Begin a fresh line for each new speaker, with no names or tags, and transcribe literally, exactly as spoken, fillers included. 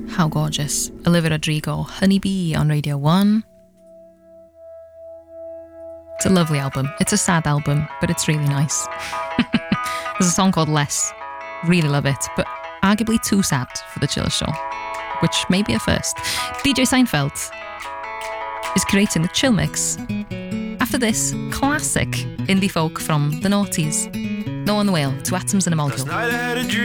How gorgeous. Olivia Rodrigo, Honeybee on Radio one. It's a lovely album. It's a sad album, but it's really nice. There's a song called Less. Really love it, but arguably too sad for the Chill Show, which may be a first. D J Seinfeld is creating the Chill Mix. After this, classic indie folk from the noughties. No on the Whale, to Atoms in a Molecule.